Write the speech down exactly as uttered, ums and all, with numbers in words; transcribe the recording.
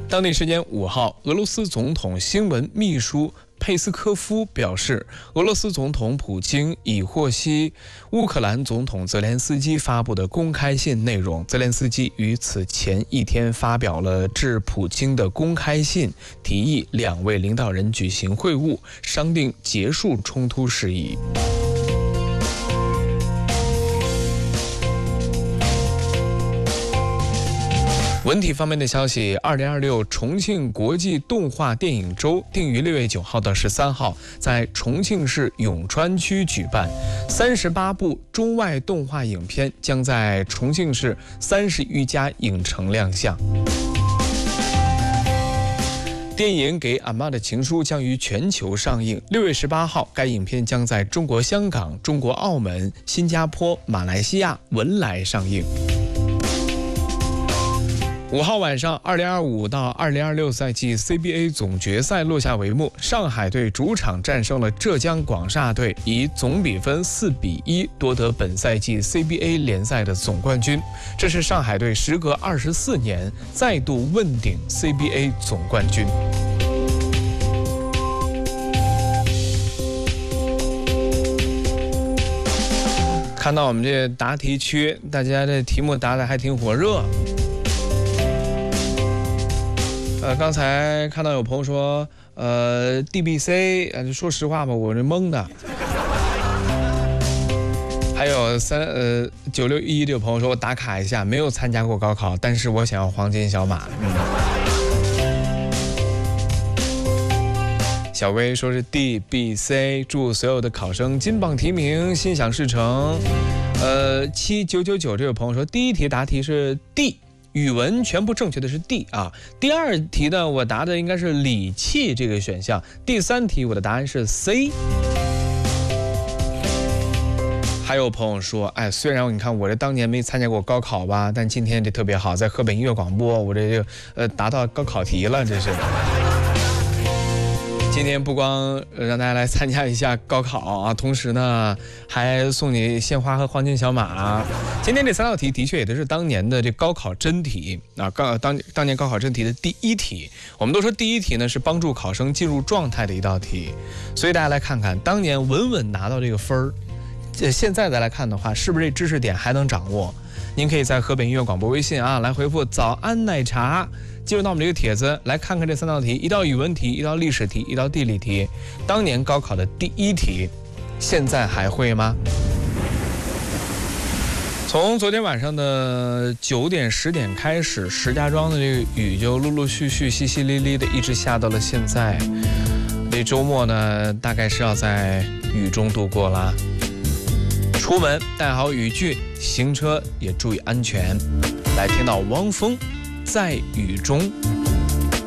当地时间五号，俄罗斯总统新闻秘书佩斯科夫表示，俄罗斯总统普京已获悉乌克兰总统泽连斯基发布的公开信内容。泽连斯基于此前一天发表了致普京的公开信，提议两位领导人举行会晤，商定结束冲突事宜。文体方面的消息，二零二六重庆国际动画电影周定于六月九号到十三号在重庆市永川区举办，三十八部中外动画影片将在重庆市三十余家影城亮相。电影《给阿嬷的情书》将于全球上映。六月十八号，该影片将在中国香港、中国澳门、新加坡、马来西亚、文莱上映。五号晚上，二零二五到二零二六赛季 C B A 总决赛落下帷幕，上海队主场战胜了浙江广厦队，以总比分四比一夺得本赛季 C B A 联赛的总冠军。这是上海队时隔二十四年再度问鼎 C B A 总冠军。看到我们这答题区，大家的题目答得还挺火热。呃，刚才看到有朋友说，呃 ，D B C， 呃，说实话吧，我这懵的。还有三呃九六一的有朋友说，我打卡一下，没有参加过高考，但是我想要黄金小马。嗯。小薇说是 D B C， 祝所有的考生金榜题名，心想事成。呃，七九九九这位朋友说，第一题答题是 D。语文全部正确的是 D 啊，第二题呢，我答的应该是理气这个选项，第三题我的答案是 C。还有朋友说，哎，虽然你看我这当年没参加过高考吧，但今天这特别好，在河北音乐广播，我这就呃答到高考题了，这是。今天不光让大家来参加一下高考啊，同时呢还送你鲜花和黄金小马。今天这三道题的确也都是当年的这高考真题啊，高当当年高考真题的第一题。我们都说第一题呢是帮助考生进入状态的一道题，所以大家来看看当年稳稳拿到这个分儿，现在再来看的话，是不是这知识点还能掌握？您可以在河北音乐广播微信啊来回复早安奶茶，进入到我们这个帖子来看看这三道题，一道语文题，一道历史题，一道地理题。当年高考的第一题，现在还会吗？从昨天晚上的九点十点开始，石家庄的这个雨就陆陆续续淅淅沥沥的一直下到了现在。这周末呢，大概是要在雨中度过啦。出门带好雨具，行车也注意安全。来听到汪峰在雨中。